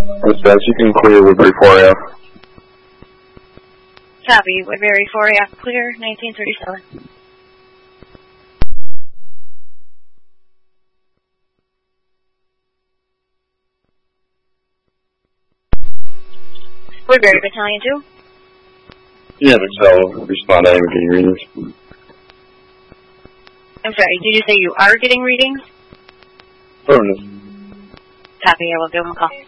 Dispatch, you can clear Woodbury 4AF. Copy. Woodbury 4AF clear, 1937. Woodbury Battalion 2. Yeah, Excel, respond, I am getting readings. I'm sorry, did you say you are getting readings? Affirmative. Copy, I will give them a call.